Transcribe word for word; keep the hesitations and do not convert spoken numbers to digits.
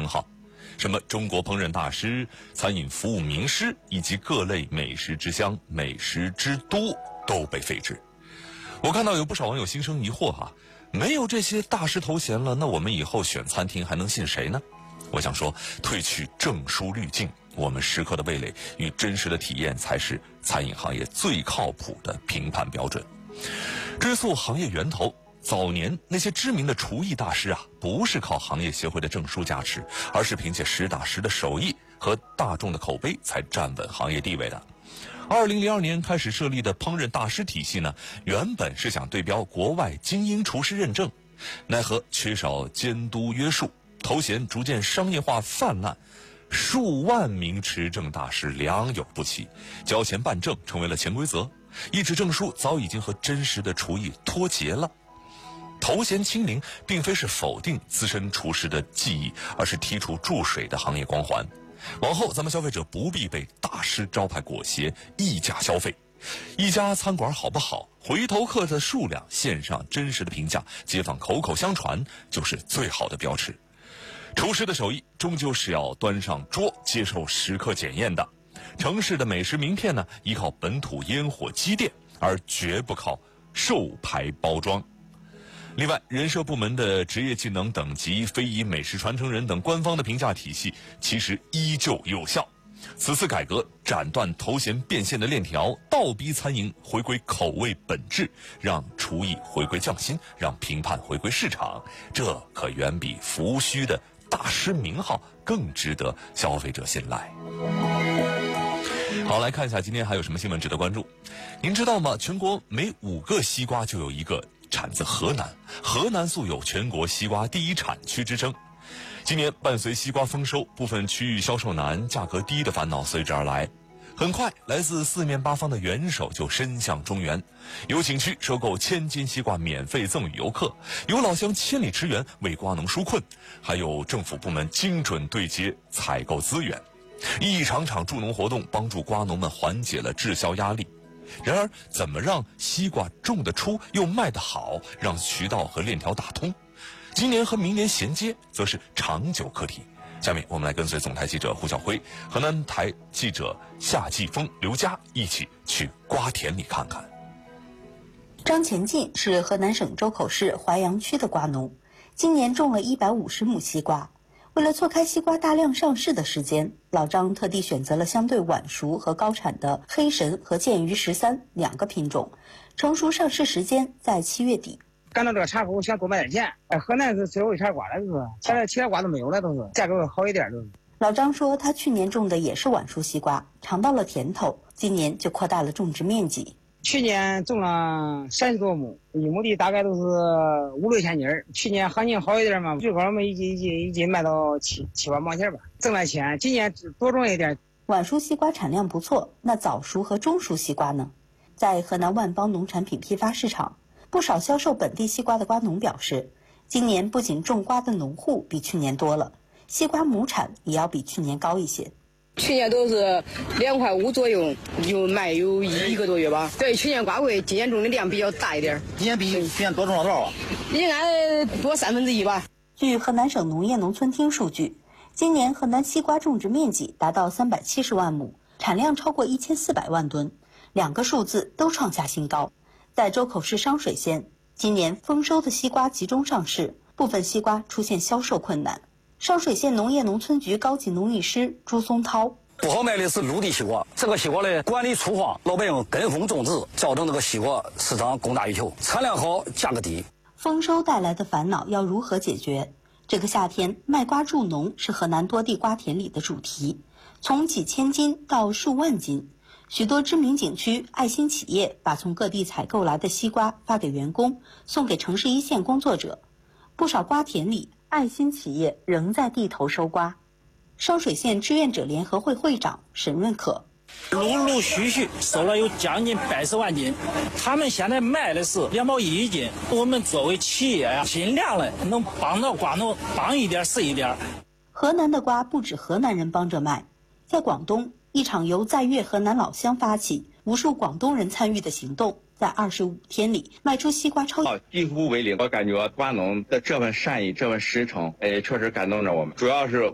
称号，什么中国烹饪大师、餐饮服务名师以及各类美食之乡、美食之都都被废止。我看到有不少网友心生疑惑哈、啊，没有这些大师头衔了，那我们以后选餐厅还能信谁呢？我想说，褪去证书滤镜，我们时刻的味蕾与真实的体验才是餐饮行业最靠谱的评判标准。追溯行业源头，早年那些知名的厨艺大师啊，不是靠行业协会的证书加持，而是凭借实打实的手艺和大众的口碑才站稳行业地位的。二零零二年开始设立的烹饪大师体系呢，原本是想对标国外精英厨师认证，奈何缺少监督约束，头衔逐渐商业化泛滥，数万名持证大师良莠不齐，交钱办证成为了潜规则，一纸证书早已经和真实的厨艺脱节了。头衔清零并非是否定资深厨师的技艺，而是剔除注水的行业光环。往后咱们消费者不必被大师招牌裹挟溢价消费，一家餐馆好不好，回头客的数量，线上真实的评价，街坊口口相传，就是最好的标尺。厨师的手艺终究是要端上桌，接受食客检验的。城市的美食名片呢，依靠本土烟火积淀，而绝不靠售牌包装。另外，人社部门的职业技能等级、非遗美食传承人等官方的评价体系其实依旧有效。此次改革斩断头衔变现的链条，倒逼餐饮回归口味本质，让厨艺回归匠心，让评判回归市场，这可远比浮虚的大师名号更值得消费者信赖。好，来看一下今天还有什么新闻值得关注。您知道吗？全国每五个西瓜就有一个产自河南，河南素有全国西瓜第一产区之称。今年伴随西瓜丰收，部分区域销售难、价格低的烦恼随之而来。很快，来自四面八方的元首就伸向中原，有景区收购千斤西瓜免费赠与游客，有老乡千里驰援为瓜农纾困，还有政府部门精准对接采购资源，一场场助农活动帮助瓜农们缓解了滞销压力。然而，怎么让西瓜种得出又卖得好，让渠道和链条打通？今年和明年衔接，则是长久课题。下面我们来跟随总台记者胡晓辉、河南台记者夏继峰、刘佳一起去瓜田里看看。 张前进是河南省周口市淮阳区的瓜农，今年种了一百五十亩西瓜。为了错开西瓜大量上市的时间，老张特地选择了相对晚熟和高产的黑神和剑鱼十三两个品种，成熟上市时间在七月底。 干到这个茶口，想多卖点钱。哎，河南是最后一茬瓜了，就是现在其他瓜都没有了，都是价格好一点，都是。 老张说，他去年种的也是晚熟西瓜，尝到了甜头，今年就扩大了种植面积。 去年种了三十多亩，一亩地大概都是五六千斤儿。去年行情好一点嘛，最高我们一斤一斤一斤卖到七七万毛钱吧，挣了钱。今年多种一点。 晚熟西瓜产量不错，那早熟和中熟西瓜呢？在河南万邦农产品批发市场，不少销售本地西瓜的瓜农表示，今年不仅种瓜的农户比去年多了，西瓜亩产也要比去年高一些。 去年都是两块五左右，就卖有一个多月吧。对，去年瓜贵，今年种的量比较大一点。 今年比去年多种了多少啊？ 应该多三分之一吧。 据河南省农业农村厅数据，今年河南西瓜种植面积达到三百七十万亩，产量超过一千四百万吨，两个数字都创下新高。在周口市商水县，今年丰收的西瓜集中上市，部分西瓜出现销售困难。商水县农业农村局高级农艺师朱松涛： 不好卖的是陆地西瓜，这个西瓜的管理粗放，老百姓跟风种植，造成这个西瓜市场供大于求，产量好，价格低。 丰收带来的烦恼要如何解决？这个夏天卖瓜助农是河南多地瓜田里的主题，从几千斤到数万斤。许多知名景区、爱心企业把从各地采购来的西瓜发给员工，送给城市一线工作者。不少瓜田里，爱心企业仍在地头收瓜。商水县志愿者联合会会长沈润可： 陆陆续续收了有将近百十万斤，他们现在卖的是两毛一一斤。我们作为企业呀，尽量的能帮到瓜农，帮一点是一点。 河南的瓜不止河南人帮着卖，在广东，一场由在粤河南老乡发起、无数广东人参与的行动，在二十五天里卖出西瓜超几乎为零。我感觉瓜农的这份善意、这份实诚，哎，确实感动着我们。主要是